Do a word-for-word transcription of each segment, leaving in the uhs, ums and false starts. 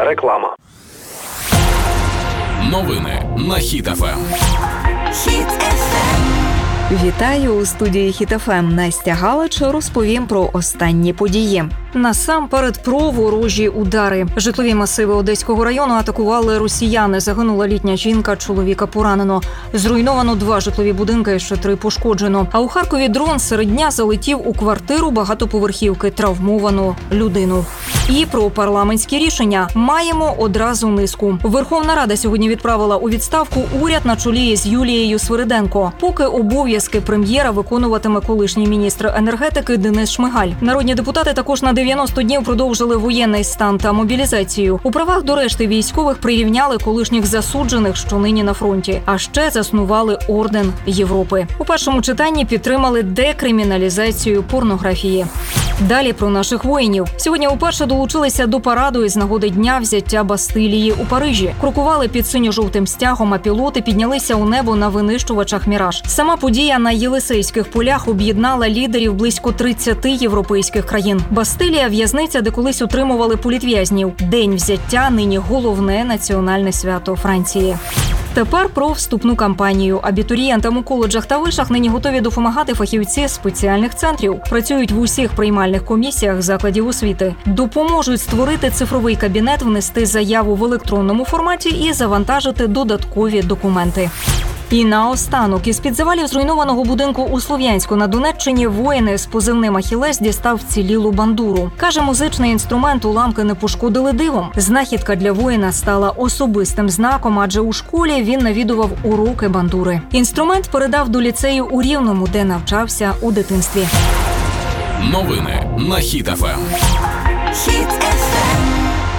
Реклама. Новини на Хіт еф ем. Хіт еф ем. Вітаю у студії Хіт еф ем. Настя Галич розповім про останні події. Насамперед про ворожі удари. Житлові масиви Одеського району атакували росіяни. Загинула літня жінка, чоловіка поранено. Зруйновано два житлові будинки, ще три пошкоджено. А у Харкові дрон серед дня залетів у квартиру багатоповерхівки, травмовану людину. І про парламентські рішення маємо одразу низку. Верховна Рада сьогодні відправила у відставку уряд на чолі з Юлією Свириденко. Поки обов'язки прем'єра виконуватиме колишній міністр енергетики Денис Шмигаль. Народні депутати також на дев'яносто днів продовжили воєнний стан та мобілізацію. У правах до решти військових прирівняли колишніх засуджених, що нині на фронті. А ще заснували Орден Європи. У першому читанні підтримали декриміналізацію порнографії. Далі про наших воїнів. Сьогодні уперше долучилися до параду із нагоди дня взяття Бастилії у Парижі. Крокували під синьо-жовтим стягом, а пілоти піднялися у небо на винищувачах «Міраж». Сама подія на Єлисейських полях об'єднала лідерів близько тридцяти європейських країн. Бастилія – в'язниця, де колись утримували політв'язнів. День взяття – нині головне національне свято Франції. Тепер про вступну кампанію. Абітурієнтам у коледжах та вишах нині готові допомагати фахівці спеціальних центрів. Працюють в усіх приймальних комісіях закладів освіти. Допоможуть створити цифровий кабінет, внести заяву в електронному форматі і завантажити додаткові документи. І наостанок, із-під завалів зруйнованого будинку у Слов'янську на Донеччині воїни з позивним «Ахілес» дістав вцілілу бандуру. Каже, музичний інструмент уламки не пошкодили дивом. Знахідка для воїна стала особистим знаком, адже у школі він навідував уроки бандури. Інструмент передав до ліцею у Рівному, де навчався у дитинстві. Новини на Хіт еф ем. Хіт еф ем.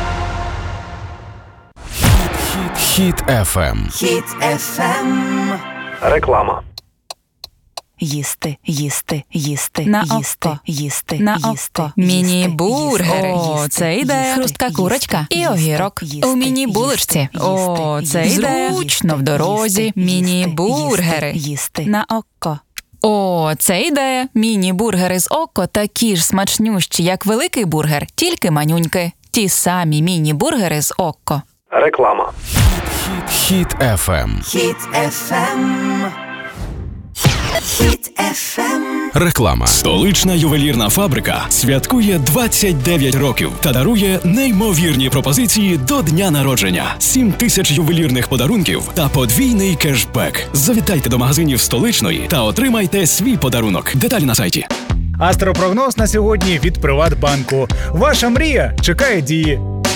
Хіт еф ем. Хіт еф ем. Реклама. Їсти, їсти, їсти, На їсти, око. їсти, На їсти, око. Міні-бургери. їсти, О, їсти, це ідея. їсти, Хрустка їсти, курочка. І їсти, огірок. їсти, У міні-булочці. їсти, О, їсти, це їсти, ідея. їсти, Зручно в дорозі. їсти, Міні-бургери. їсти, їсти. На око. О, це ідея. Міні-бургери з око такі ж смачнющі, як великий бургер, тільки манюньки. Ті самі міні-бургери з око. Реклама. Хіт еф ем. Хіт еф ем. Хіт еф ем. Реклама. Столична ювелірна фабрика святкує двадцять дев'ять років та дарує неймовірні пропозиції до дня народження. сім тисяч ювелірних подарунків та подвійний кешбек. Завітайте до магазинів Столичної та отримайте свій подарунок. Деталі на сайті. Астропрогноз на сьогодні від Приватбанку. Ваша мрія чекає дії.